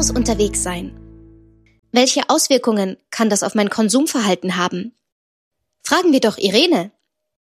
Jesus unterwegs sein? Welche Auswirkungen kann das auf mein Konsumverhalten haben? Fragen wir doch Irene.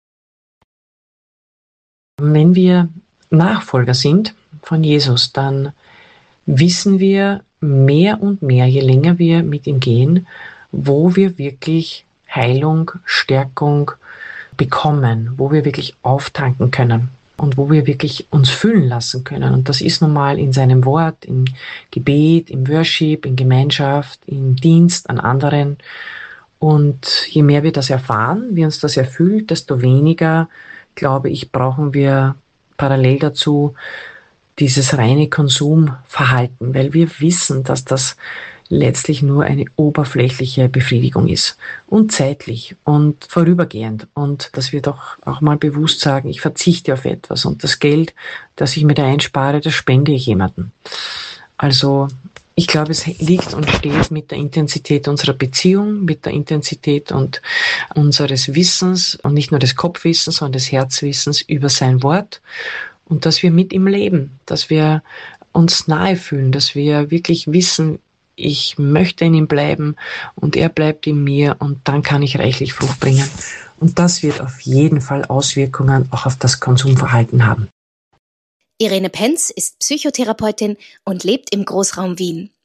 Wenn wir Nachfolger sind von Jesus, dann wissen wir mehr und mehr, je länger wir mit ihm gehen, wo wir wirklich Heilung, Stärkung bekommen, wo wir wirklich auftanken können und wo wir wirklich uns füllen lassen können. Und das ist nun mal in seinem Wort, im Gebet, im Worship, in Gemeinschaft, im Dienst an anderen. Und je mehr wir das erfahren, wie uns das erfüllt, desto weniger, glaube ich, brauchen wir parallel dazu dieses reine Konsumverhalten, weil wir wissen, dass das letztlich nur eine oberflächliche Befriedigung ist und zeitlich und vorübergehend und dass wir doch auch mal bewusst sagen, ich verzichte auf etwas und das Geld, das ich mir da einspare, das spende ich jemandem. Also ich glaube, es liegt und steht mit der Intensität unserer Beziehung, mit der Intensität und unseres Wissens und nicht nur des Kopfwissens, sondern des Herzwissens über sein Wort und dass wir mit ihm leben, dass wir uns nahe fühlen, dass wir wirklich wissen, ich möchte in ihm bleiben und er bleibt in mir und dann kann ich reichlich Frucht bringen. Und das wird auf jeden Fall Auswirkungen auch auf das Konsumverhalten haben. Irene Penz ist Psychotherapeutin und lebt im Großraum Wien.